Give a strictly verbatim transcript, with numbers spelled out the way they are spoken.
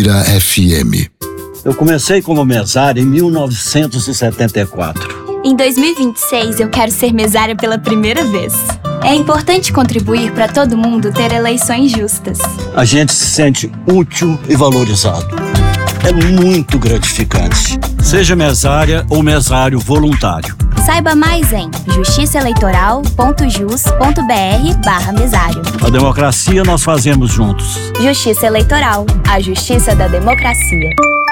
Mira F M. Eu comecei como mesário em mil novecentos e setenta e quatro. Em dois mil e vinte e seis, eu quero ser mesária pela primeira vez. É importante contribuir para todo mundo ter eleições justas. A gente se sente útil e valorizado. É muito gratificante. Seja mesária ou mesário voluntário. Saiba mais em justiçaeleitoral.jus.br barra mesário. A democracia nós fazemos juntos. Justiça Eleitoral, a justiça da democracia.